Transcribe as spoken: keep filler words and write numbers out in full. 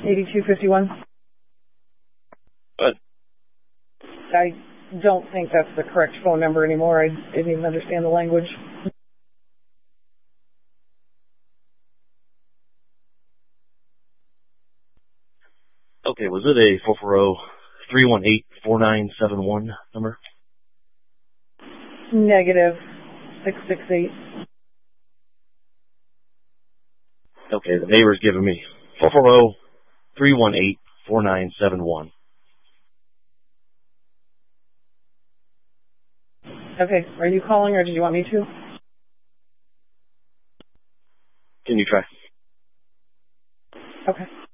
eighty-two fifty-one. What? I don't think that's the correct phone number anymore. I didn't even understand the language. Okay, was it a four four zero, three one eight, four nine seven one number? Negative. six six eight. Okay, the neighbor's giving me four four zero, three one eight, four nine seven one. Okay, are you calling or did you want me to? Can you try? Okay.